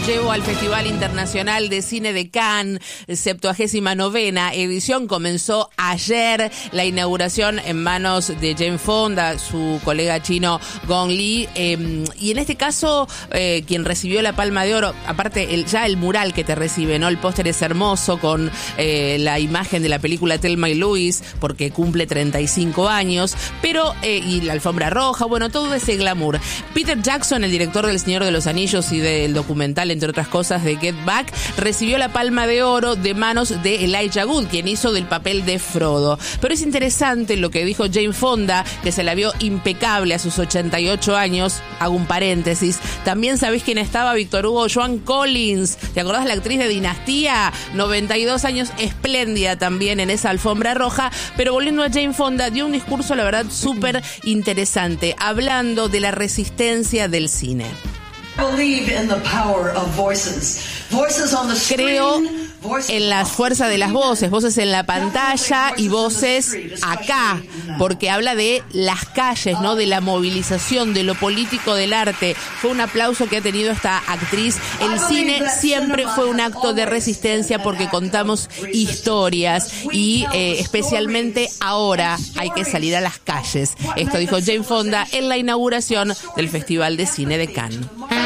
llevo al Festival Internacional de Cine de Cannes, 79ª edición. Comenzó ayer la inauguración en manos de Jane Fonda, su colega chino Gong Li, y en este caso quien recibió la Palma de Oro, aparte ya el mural que te recibe, ¿no? El póster es hermoso con la imagen de la película Thelma y Louise, porque cumple 35 años, pero y la alfombra roja, bueno, todo ese glamour. Peter Jackson, el director del Señor de los Anillos y del documental, entre otras cosas, de Get Back, recibió la Palma de Oro de manos de Elijah Wood, quien hizo del papel de Frodo. Pero es interesante lo que dijo Jane Fonda, que se la vio impecable a sus 88 años. Hago un paréntesis. También sabés quién estaba, Víctor Hugo, Joan Collins. ¿Te acordás de la actriz de Dinastía? 92 años, espléndida también en esa alfombra roja. Pero volviendo a Jane Fonda, dio un discurso, la verdad, súper interesante, hablando de la resistencia del cine. Creo en la fuerza de las voces, voces en la pantalla y voces acá, porque habla de las calles, ¿no? De la movilización, de lo político del arte. Fue un aplauso que ha tenido esta actriz. El cine siempre fue un acto de resistencia porque contamos historias y especialmente ahora hay que salir a las calles. Esto dijo Jane Fonda en la inauguración del Festival de Cine de Cannes.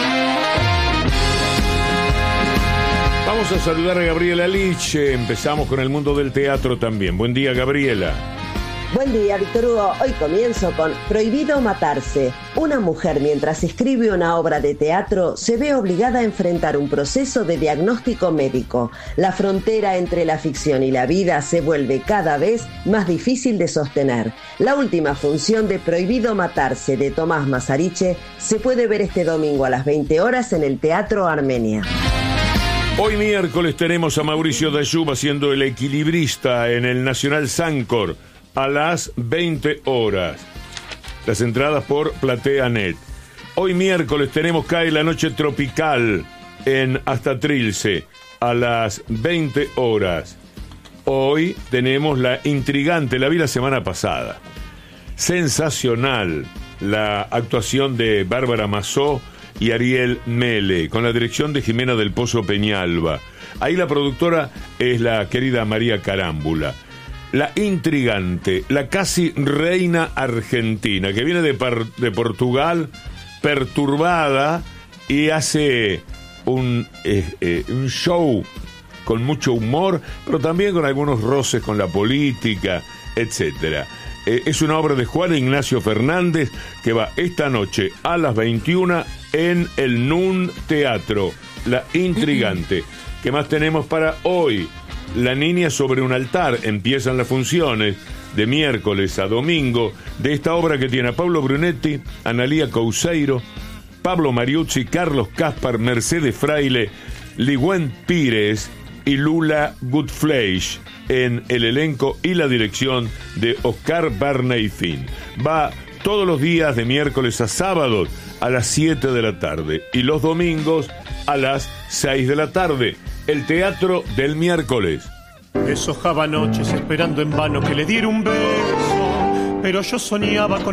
Vamos a saludar a Gabriela Lich. Empezamos con el mundo del teatro también. Buen día, Gabriela. Buen día, Víctor Hugo. Hoy comienzo con Prohibido matarse. Una mujer, mientras escribe una obra de teatro, se ve obligada a enfrentar un proceso de diagnóstico médico. La frontera entre la ficción y la vida se vuelve cada vez más difícil de sostener. La última función de Prohibido matarse de Tomás Mazariche se puede ver este domingo a las 20 horas en el Teatro Armenia. Hoy miércoles tenemos a Mauricio Dayub haciendo El Equilibrista en el Nacional Sancor a las 20 horas. Las entradas por PlateaNet. Hoy miércoles tenemos Cae la Noche Tropical en Hasta Trilce a las 20 horas. Hoy tenemos La Intrigante, la vi la semana pasada. Sensacional la actuación de Bárbara Mazó y Ariel Mele, con la dirección de Jimena del Pozo Peñalba. Ahí la productora es la querida María Carámbula. La Intrigante, la casi reina argentina, que viene de Portugal, perturbada, y hace un show con mucho humor, pero también con algunos roces con la política, etcétera. Es una obra de Juan Ignacio Fernández que va esta noche a las 21 en el NUN Teatro. La Intrigante. ¿Qué más tenemos para hoy? La Niña sobre un altar. Empiezan las funciones de miércoles a domingo de esta obra que tiene a Pablo Brunetti, Analía Couseiro, Pablo Mariucci, Carlos Caspar, Mercedes Fraile, Ligüen Pires y Lula Goodfleisch en el elenco y la dirección de Oscar Barney Finn. Va todos los días de miércoles a sábado a las 7 de la tarde y los domingos a las 6 de la tarde. El teatro del miércoles. Deshojaba noches esperando en vano que le diera un beso, pero yo soñaba con